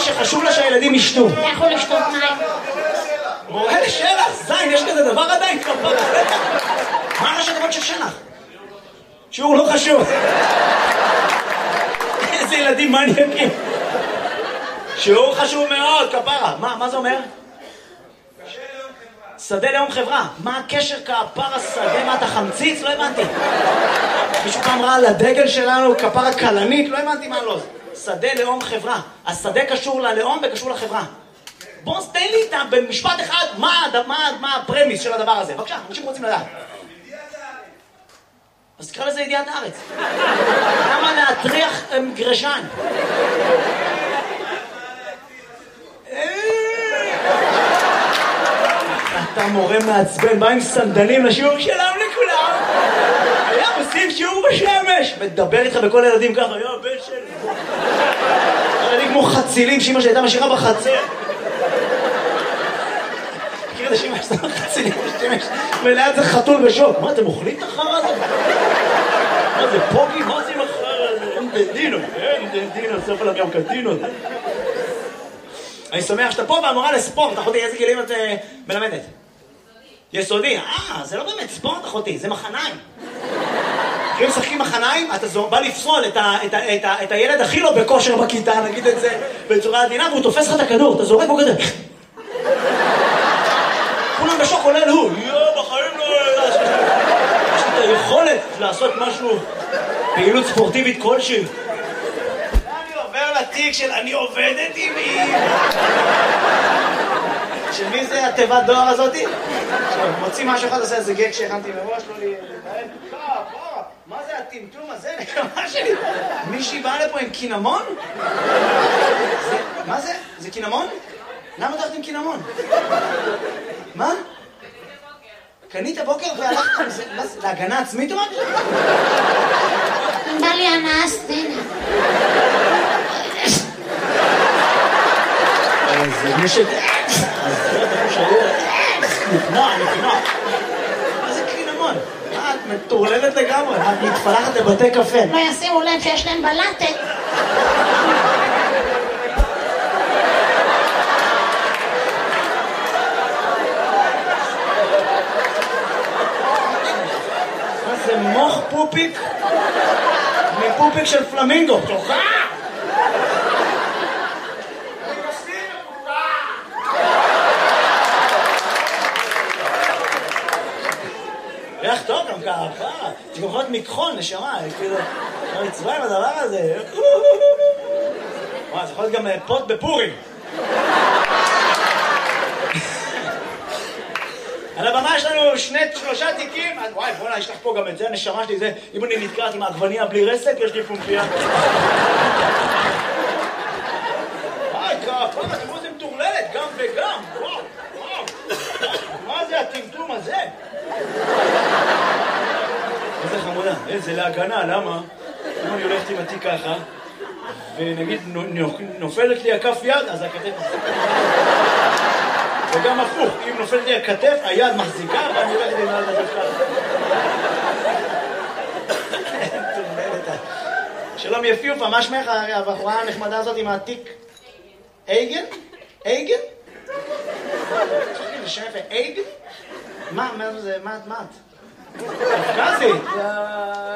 שחשוב לה שהילדים ישתו. אתה יכול לשתות מים. מורה לשלח, זין, יש כזה דבר עדיין כבר. מה ראשי תיבות של שלח? שיעור לא חשוב. איזה ילדים מניאקים. שיעור חשוב מאוד, כפרה. מה זה אומר? שדה לאום חברה. מה הקשר כפרה שדה? מה אתה חמציץ? לא הבנתי. מישהו פעם ראה על הדגל שלנו כפרה קלנית? לא הבנתי מה לא. שדה לאום חברה. השדה קשור ללאום וקשור לחברה. בוא תן לי איתה במשפט אחד מה הפרמיס של הדבר הזה. בבקשה, אנשים רוצים לדעת. אז תקרא לזה ידיעת הארץ. למה להטריח גרשן? אתה מורה מעצבן, בא עם סנדלים לשיעור שלם לכולם. היה עושים שיעור בשמש. מדבר איתך בכל הילדים ככה, היה בן שלי. ילדים כמו חצילים שאמא שהייתה משאירה בחצר. מכיר את השאימה שאתה חצילים בשמש, וליד זה חתול בשוק. מה, אתם אוכלים את החרא הזה? מה זה, פוגי? מה זה עם החרא הזה? אין דדינו, סוף עליו גם קטינות. אני שמח שאתה פה והמורה לספורט, אחותי, איזה גילים את מלמדת? יסודי. זה לא באמת ספורט, אחותי, זה מחניים. אם משחקים מחניים, אתה בא לפסול את הילד הכי לא בכושר בכיתה, נגיד את זה בצורה עדינה, והוא תופס לך את הכדור, אתה זורק בו כזה. כולם בשוק עולה הוא, בחיים לא... יש לי את היכולת לעשות משהו, פעילות ספורטיבית כלשהי. אני עובר לתיק של אני עובדת עם מי. של מי זה התיבת דואר הזאתי? מוציא משהו אחד, עושה איזה גג שהכנתי מראש, לא להתנהל. מה זה הטמטום הזה? נקמה שלי. מישהי באה לפה עם קינמון? מה זה? זה קינמון? למה אתה הולכת עם קינמון? מה? קנית בוקר והלכת עם זה? מה זה? להגנה עצמית או משהו? בא לי הנאה סצנה. זה מי ש... נקנוע. מה זה קינמון? את מטורללת לגמרי, את מתפלחת לבתי קפה. לא ישימו לב שיש להם בלטת. מה זה מוח פופיק? מפופיק של פלמינגו. תוכה! ריח טוב גם ככה, זה גם יכול להיות מקחון, נשמה, כאילו, לא נצבע עם הדבר הזה. וואי, זה יכול להיות גם פוט בפורים. על הבמה יש לנו 3 תיקים, וואי, בוא'נה, יש לך פה גם את זה, הנשמה שלי, זה, אם אני נתקעת עם העגבניה בלי רסק, יש לי פומפיה. וואי, כפה, תראו זה מטורללת, גם וגם, וואו. מה זה הטמטום הזה? איזה חמודה, איזה להגנה, למה? אם אני הולכת עם התיק ככה, ונגיד נופלת לי הכף יד, אז הכתף מחזיקה. וגם הפוך, אם נופלת לי הכתף, היד מחזיקה, ואני הולכת עם יד ככה. שלום יפיופה, מה שמך הבחורה הנחמדה הזאת עם התיק? אייגן? אייגן? זה שם יפה, אייגן? מה זה? מה את? קפקזית?